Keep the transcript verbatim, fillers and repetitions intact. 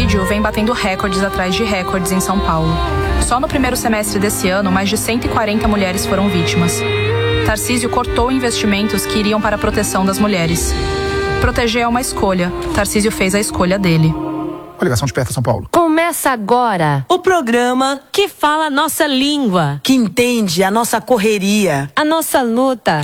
feminicídio vem batendo recordes atrás de recordes em São Paulo. Só no primeiro semestre desse ano, mais de cento e quarenta mulheres foram vítimas. Tarcísio cortou investimentos que iriam para a proteção das mulheres. Proteger é uma escolha. Tarcísio fez a escolha dele. Ligação Desperta São Paulo. Começa agora o programa que fala a nossa língua, que entende a nossa correria, a nossa luta.